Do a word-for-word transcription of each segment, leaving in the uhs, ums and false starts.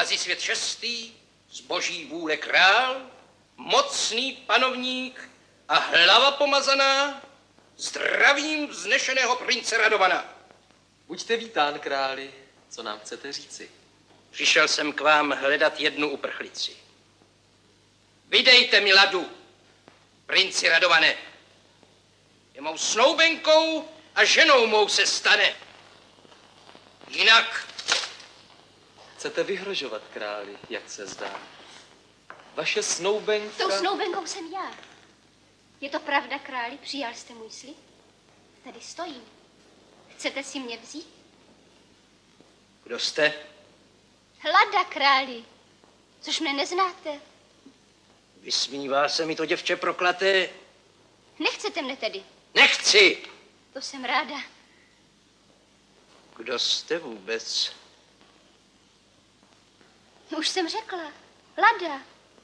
Kazisvět šestý, z boží vůle král, mocný panovník a hlava pomazaná, zdravím vznešeného prince Radovana. Buďte vítán, králi. Co nám chcete říci? Přišel jsem k vám hledat jednu uprchlici. Vydejte mi Ladu, princi Radované. Je mou snoubenkou a ženou mou se stane. Jinak... Chcete vyhrožovat, králi, jak se zdá. Vaše snoubenka... Tou snoubenkou jsem já. Je to pravda, králi? Přijal jste můj slib? Tady stojím. Chcete si mě vzít? Kdo jste? Lada, králi. Což mne neznáte. Vysmívá se mi to děvče proklaté. Nechcete mne tedy? Nechci! To jsem ráda. Kdo jste vůbec? Už jsem řekla. Lada.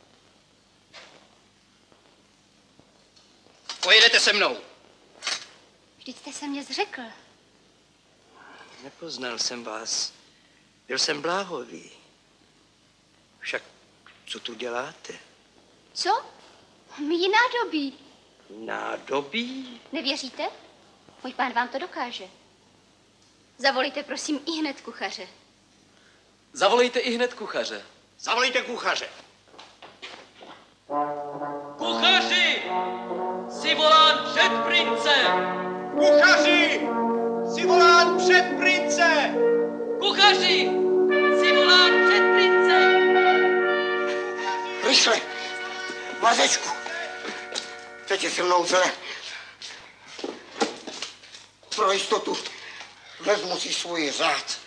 Pojedete se mnou. Vždyť jste se mě zřekl. Nepoznal jsem vás. Byl jsem bláhový. Však co tu děláte? Co? Mí nádobí. Nádobí? Nevěříte? Můj pán vám to dokáže. Zavolejte prosím i hned kuchaře. Zavolejte i hned kuchaře. Zavolejte kuchaře. Kuchaři! Jsi volán před prince! Kuchaři! Jsi volán před prince! Kuchaři! Jsi volán před prince! Rychle! Vazečku! Teď je se mnou zle. Pro jistotu vezmu si svůj řád.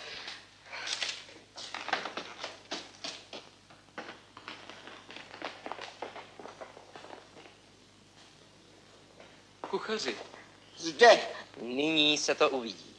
Kuchaři. Zde. Nyní se to uvidí.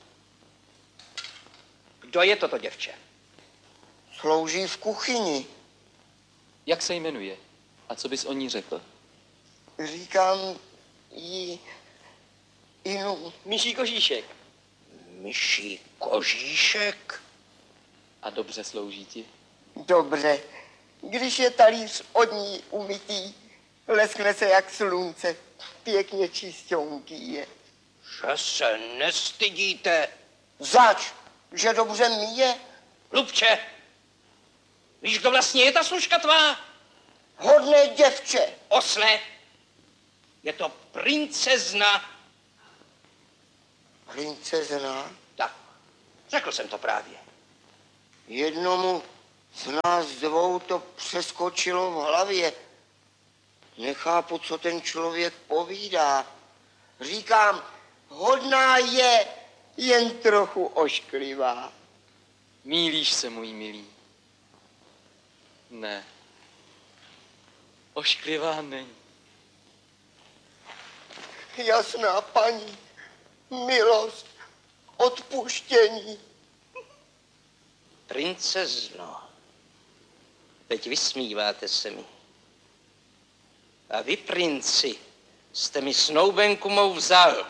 Kdo je toto děvče? Slouží v kuchyni. Jak se jmenuje? A co bys o ní řekl? Říkám jí... Inu. Myší kožíšek. Myší kožíšek? A dobře slouží ti? Dobře. Když je talíř od ní umytý, leskne se jak slunce. Pěkně čisťonký je. Že se nestydíte. Zač, že dobře míje? Lubče, víš, kdo vlastně je ta služka tvá? Hodné děvče. Osle, je to princezna. Princezna? Tak, řekl jsem to právě. Jednomu z nás dvou to přeskočilo v hlavě. Nechápu, co ten člověk povídá. Říkám, hodná je, jen trochu ošklivá. Mýlíš se, můj milý. Ne. Ošklivá není. Jasná paní, milost, odpuštění. Princezno, teď vysmíváte se mi. A vy, princi, jste mi snoubenku mou vzal.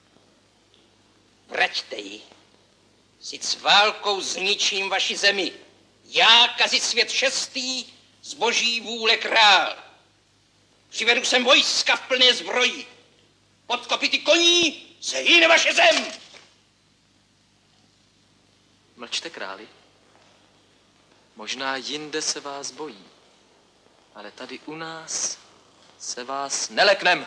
Vraťte ji. Si s válkou zničím vaši zemi. Já, Kazisvět šestý, z boží vůle král. Přivedu sem vojska v plné zbroji. Pod kopyty koní zhyne vaše zem. Mlčte, králi. Možná jinde se vás bojí, ale tady u nás se vás neleknem.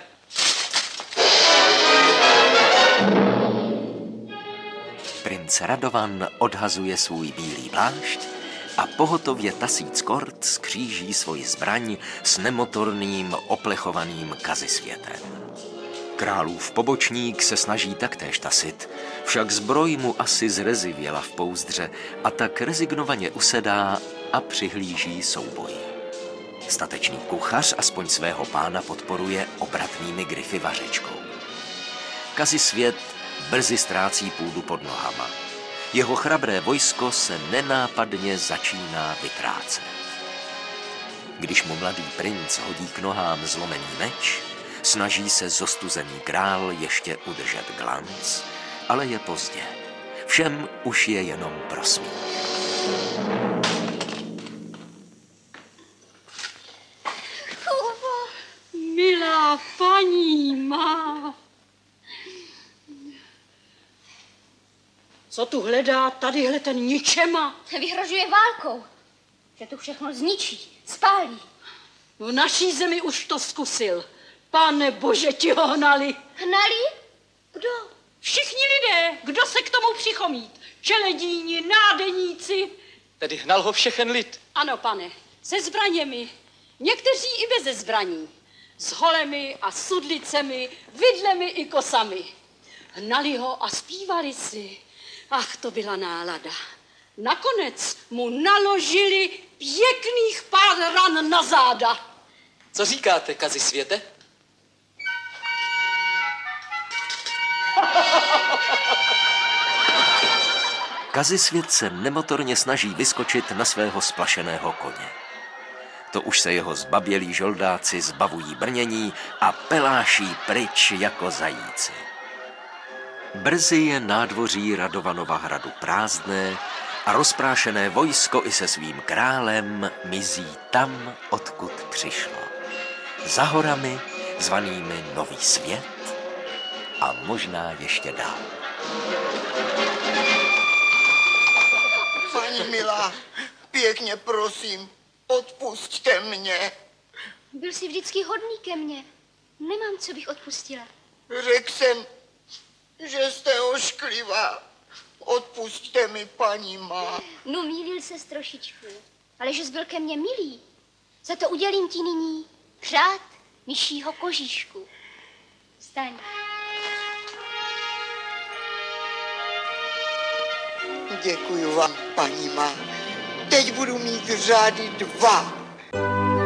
Princ Radovan odhazuje svůj bílý plášť a pohotově tasíc kort skříží svoji zbraň s nemotorným oplechovaným Kazisvětem. Králův pobočník se snaží taktéž tasit, však zbroj mu asi zrezivěla v pouzdře a tak rezignovaně usedá a přihlíží souboji. Statečný kuchař aspoň svého pána podporuje obratnými gryfy vařečkou. Kazisvět brzy ztrácí půdu pod nohama. Jeho chrabré vojsko se nenápadně začíná vytrácet. Když mu mladý princ hodí k nohám zlomený meč, snaží se zostuzený král ještě udržet glanc, ale je pozdě. Všem už je jenom prosmích. Co tu hledá tadyhle ten ničema? Vyhrožuje válkou, že tu všechno zničí, spálí. V naší zemi už to zkusil. Pane bože, ti ho hnali. Hnali? Kdo? Všichni lidé, kdo se k tomu přichomít. Čeledíni, nádeníci. Tedy hnal ho všechen lid. Ano, pane, se zbraněmi. Někteří i beze zbraní. S holemi a sudlicemi, vidlemi i kosami. Hnali ho a zpívali si. Ach, to byla nálada. Nakonec mu naložili pěkných pár ran na záda. Co říkáte, Kazisvěte? Kazisvět se nemotorně snaží vyskočit na svého splašeného koně. To už se jeho zbabělí žoldáci zbavují brnění a peláší pryč jako zajíci. Brzy je nádvoří Radovanova hradu prázdné a rozprášené vojsko i se svým králem mizí tam, odkud přišlo. Za horami, zvanými Nový svět a možná ještě dál. Paní milá, pěkně prosím, odpusťte mě. Byl jsi vždycky hodný ke mně. Nemám, co bych odpustila. Řekl jsem, že jste ošklivá. Odpusťte mi, paní má. No, mýlil ses trošičku. Ale že jsi byl ke mně milý. Za to udělím ti nyní řád myšího kožíšku. Vstaň. Děkuju vám, paní má. Teď budu mít řády dva.